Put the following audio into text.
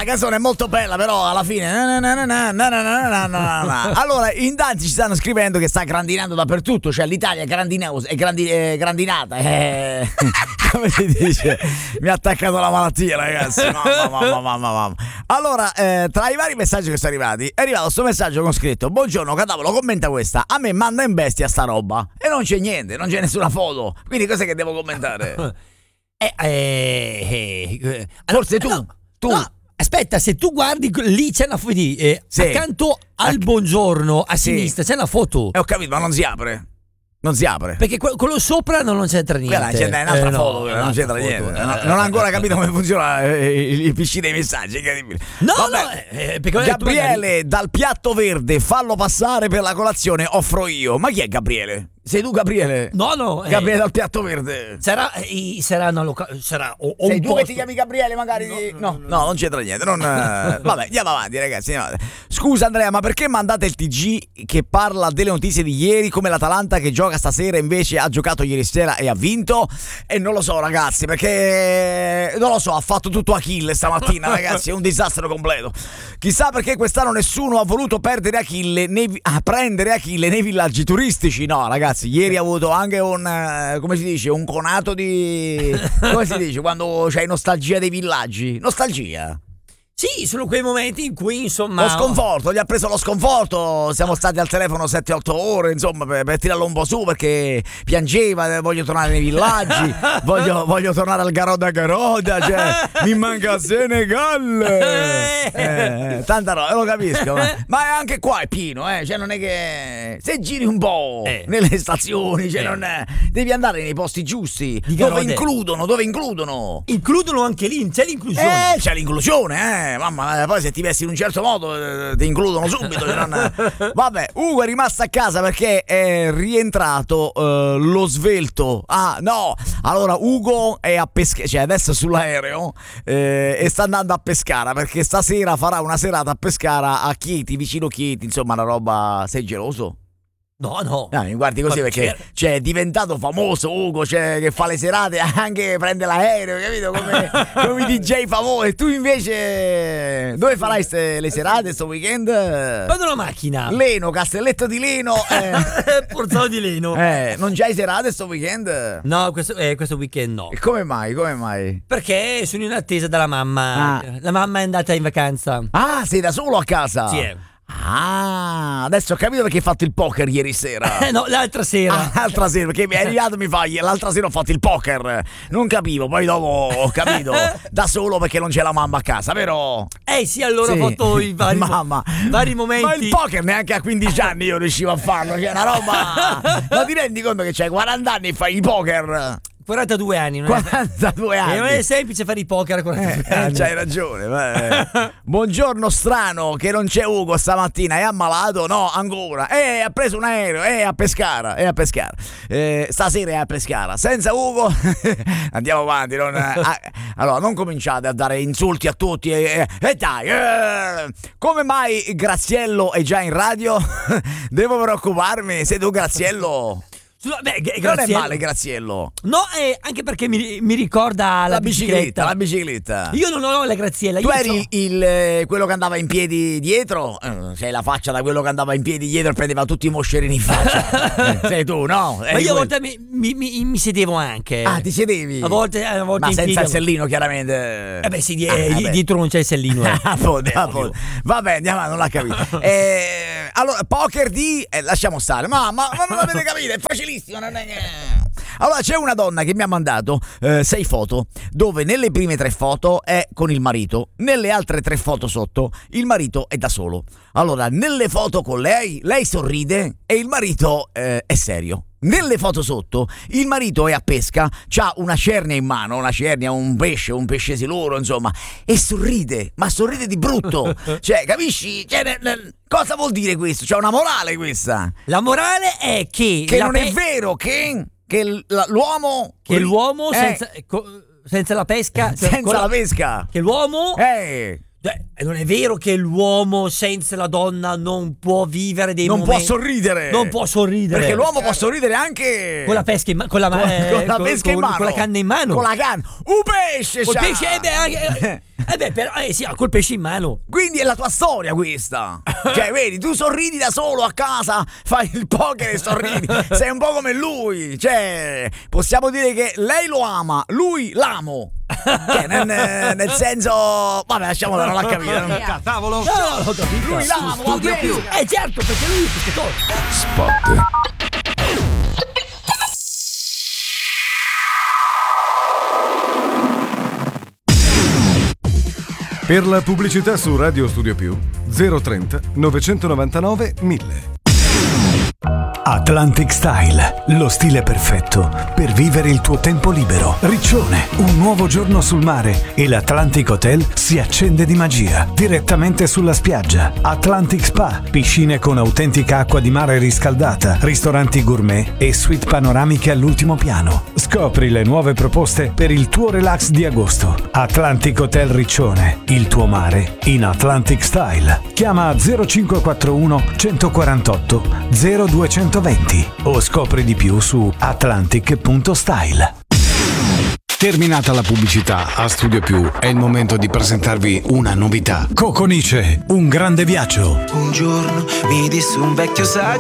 canzone è molto bella, però alla fine allora in tanti ci stanno scrivendo che sta grandinando dappertutto, cioè l'Italia è grandinata, come si dice? Mi ha attaccato la malattia, ragazzi. Mamma. Allora, tra i vari messaggi che sono arrivati è arrivato questo messaggio con scritto: buongiorno Cadavolo, commenta questa, a me manda in bestia sta roba e non c'è niente, non c'è nessuna foto, quindi cos'è che devo commentare? Forse tu. No, aspetta, se tu guardi lì c'è una foto sì. Accanto al buongiorno a sinistra c'è una foto. Ho capito, ma non si apre. Non si apre perché quello sopra non c'entra niente. C'è un'altra foto, non c'entra niente. Non ho ancora capito come funziona il PC dei messaggi. Incredibile. Gabriele dal piatto verde, fallo passare per la colazione, offro io. Ma chi è Gabriele? Sei tu Gabriele? No. Gabriele dal piatto verde. Sarà un sei tu che ti chiami Gabriele magari? No, non c'entra niente. Vabbè, andiamo avanti ragazzi. Scusa Andrea, ma perché mandate il TG che parla delle notizie di ieri, come l'Atalanta che gioca stasera invece ha giocato ieri sera e ha vinto? E non lo so ragazzi, perché non lo so, ha fatto tutto Achille stamattina ragazzi, è un disastro completo. Chissà perché quest'anno nessuno ha voluto prendere Achille nei villaggi turistici. No ragazzi, ieri ha avuto anche un come si dice, un conato di come si dice quando c'hai nostalgia dei villaggi, nostalgia. Sì, sono quei momenti in cui insomma lo sconforto, gli ha preso lo sconforto, siamo stati al telefono 7-8 ore insomma per tirarlo un po' su perché piangeva, voglio tornare nei villaggi, voglio tornare al Garoda, cioè mi manca Senegal, tanta roba, lo capisco, ma anche qua è pieno, cioè non è che se giri un po' nelle stazioni, cioè non è, devi andare nei posti giusti dove includono anche lì, c'è l'inclusione, c'è l'inclusione, mamma, poi se ti vesti in un certo modo ti includono subito. Vabbè, Ugo è rimasto a casa perché è rientrato lo svelto. Allora Ugo è a Pescara, cioè adesso è sull'aereo e sta andando a Pescara perché stasera farà una serata a Pescara a Chieti, vicino Chieti, insomma una roba. Sei geloso? No. Mi guardi così perché è diventato famoso Ugo, che fa le serate, anche prende l'aereo, capito? Come i DJ famosi. E tu invece dove farai le serate sto weekend? Vado alla macchina. Leno, Castelletto di Leno. Porzolo di Leno. Non c'hai serate sto weekend? No, questo weekend no. E come mai? Perché sono in attesa della mamma. La mamma è andata in vacanza. Sei da solo a casa? Sì. Adesso ho capito perché hai fatto il poker ieri sera. No, l'altra sera. L'altra sera, perché mi è arrivato l'altra sera ho fatto il poker. Non capivo, poi dopo ho capito. Da solo perché non c'è la mamma a casa, vero? Sì, allora ho fatto i vari momenti. Ma il poker neanche a 15 anni io riuscivo a farlo. C'è una roba. Ma ti rendi conto che c'hai 40 anni e fai il poker? 42 anni. 42 anni. E non è semplice fare i poker a 42 anni. C'hai ragione. Buongiorno strano, che non c'è Ugo stamattina. È ammalato? No, ancora. Ha preso un aereo. È a Pescara. Stasera è a Pescara. Senza Ugo andiamo avanti. Allora, non cominciate a dare insulti a tutti. Dai. Come mai Graziello è già in radio? Devo preoccuparmi? Sei tu Graziello? Non è male Graziello. No, anche perché mi ricorda la bicicletta. La bicicletta. Io non ho la Graziella. Tu eri quello che andava in piedi dietro? Sei la faccia da quello che andava in piedi dietro e prendeva tutti i moscerini in faccia. Sei tu, no? Ma io a volte mi sedevo anche. Ti sedevi? A volte ma senza il sellino chiaramente. Sì, dietro non c'è il sellino. Vabbè, andiamo, non l'ha capito. Allora, poker lasciamo stare. Ma non l'avete capito, è facilissimo. Non è che... Allora c'è una donna che mi ha mandato 6 foto dove nelle prime 3 foto è con il marito, nelle altre 3 foto sotto il marito è da solo. Allora nelle foto con lei sorride e il marito è serio. Nelle foto sotto il marito è a pesca, c'ha una cernia in mano, un pesce siluro, insomma, e sorride, ma sorride di brutto. Cioè, capisci? Cosa vuol dire questo? C'è una morale questa. La morale è che non è vero che l'uomo senza la pesca, senza la pesca, che l'uomo non è vero che l'uomo senza la donna non può vivere dei momenti. Non può sorridere. Perché l'uomo può sorridere anche con la pesca con la pesca in mano. Con la canna in mano. Con la canna. Un pesce. Col pesce Sì, col pesce in mano. Quindi è la tua storia questa. Cioè, vedi, tu sorridi da solo a casa, fai il poker e sorridi. Sei un po' come lui. Cioè, possiamo dire che lei lo ama, lui l'amo. Cioè, nel senso, vabbè, lasciamolo, non l'ha capito. Tavolo. No, l'ho capito. Lui l'ama, va Studio bene. più. Certo, perché lui è il pescatore. Spot. Per la pubblicità su Radio Studio Più 030 999 1000. Atlantic Style, lo stile perfetto per vivere il tuo tempo libero. Riccione, un nuovo giorno sul mare e l'Atlantic Hotel si accende di magia direttamente sulla spiaggia. Atlantic Spa, piscine con autentica acqua di mare riscaldata, ristoranti gourmet e suite panoramiche all'ultimo piano. Scopri le nuove proposte per il tuo relax di agosto. Atlantic Hotel Riccione, il tuo mare in Atlantic Style. Chiama 0541 148 0220 o scopri di più su atlantic.style. Terminata la pubblicità a Studio Più, è il momento di presentarvi una novità. Coconice, un grande viaggio. Un giorno mi disse un vecchio saggio